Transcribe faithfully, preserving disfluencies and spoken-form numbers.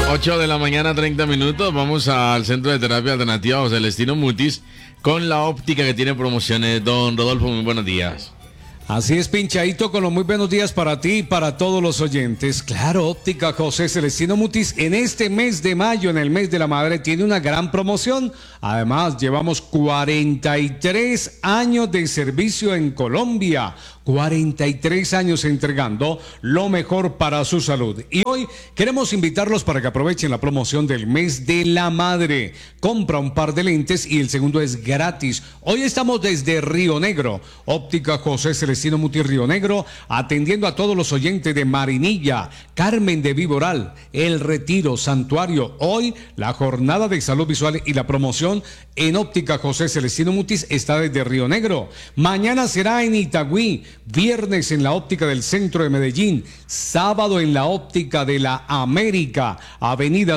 ocho de la mañana, treinta minutos. Vamos al Centro de Terapia Alternativa José Celestino Mutis con la óptica que tiene promociones. Don Rodolfo, muy buenos días. Así es, Pinchadito, con los muy buenos días para ti y para todos los oyentes. Claro, Óptica José Celestino Mutis en este mes de mayo, en el mes de la madre, tiene una gran promoción. Además, llevamos cuarenta y tres años de servicio en Colombia. cuarenta y tres años entregando lo mejor para su salud. Y hoy queremos invitarlos para que aprovechen la promoción del mes de la madre. Compra un par de lentes y el segundo es gratis. Hoy estamos desde Río Negro. Óptica José Celestino Mutis Río Negro, atendiendo a todos los oyentes de Marinilla, Carmen de Viboral, El Retiro, Santuario. Hoy la jornada de salud visual y la promoción en Óptica José Celestino Mutis está desde Río Negro. Mañana será en Itagüí. Viernes en la óptica del centro de Medellín, sábado en la óptica de la América, Avenida